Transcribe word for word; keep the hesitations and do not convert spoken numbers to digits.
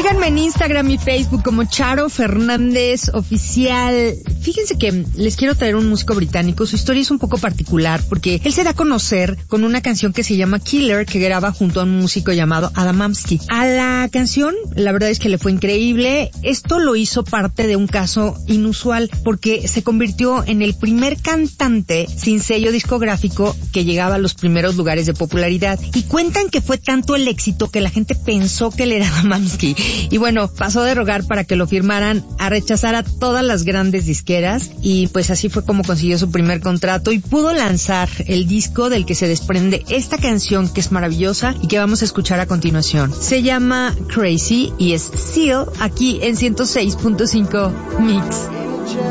Síganme en Instagram y Facebook como Charo Fernández Oficial. Fíjense que les quiero traer un músico británico. Su historia es un poco particular porque él se da a conocer con una canción que se llama Killer, que graba junto a un músico llamado Adam Amsky. A la canción, la verdad es que le fue increíble. Esto lo hizo parte de un caso inusual porque se convirtió en el primer cantante sin sello discográfico que llegaba a los primeros lugares de popularidad. Y cuentan que fue tanto el éxito que la gente pensó que él era Adam Amsky. Y bueno, pasó de rogar para que lo firmaran a rechazar a todas las grandes disqueras, y pues así fue como consiguió su primer contrato y pudo lanzar el disco del que se desprende esta canción que es maravillosa y que vamos a escuchar a continuación. Se llama Crazy y es Seal aquí en ciento seis punto cinco Mix.